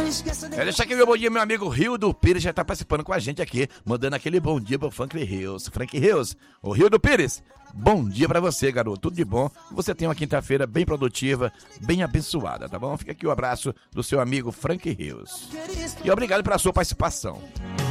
Deixa aqui meu bom dia, meu amigo Rildo Pires já tá participando com a gente aqui, mandando aquele bom dia pro Frank Rios. Frank Rios, o Rildo Pires, bom dia pra você, garoto, tudo de bom. Você tem uma quinta-feira bem produtiva, bem abençoada, tá bom? Fica aqui o abraço do seu amigo Frank Rios. E obrigado pela sua participação.